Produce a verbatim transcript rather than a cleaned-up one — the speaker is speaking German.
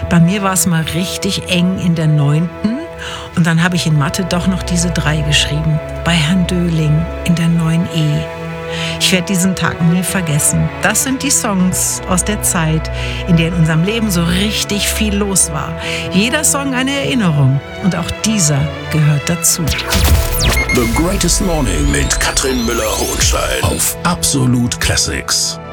Bei mir war es mal richtig eng in der neunten und dann habe ich in Mathe doch noch diese drei geschrieben. Bei Herrn Döling in der neun E. Ich werde diesen Tag nie vergessen. Das sind die Songs aus der Zeit, in der in unserem Leben so richtig viel los war. Jeder Song eine Erinnerung und auch dieser gehört dazu. The Greatest Morning mit Katrin Müller-Hohenstein auf Absolut Classics.